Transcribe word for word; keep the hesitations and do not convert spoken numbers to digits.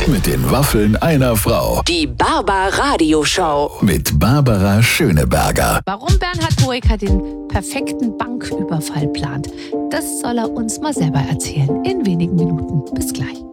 Mit den Waffeln einer Frau. Die Barbar Radio Show. Mit Barbara Schöneberger. Warum Bernhard Hoeker den perfekten Banküberfall plant, das soll er uns mal selber erzählen. In wenigen Minuten. Bis gleich.